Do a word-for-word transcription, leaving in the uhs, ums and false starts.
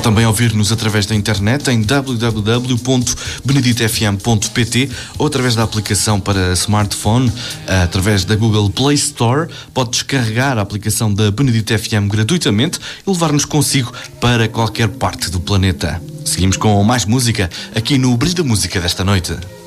Pode também ouvir-nos através da internet em w w w ponto benedito f m ponto p t ou através da aplicação para smartphone, através da Google Play Store. Pode descarregar a aplicação da Benedito F M gratuitamente e levar-nos consigo para qualquer parte do planeta. Seguimos com mais música aqui no Brilho da Música desta noite.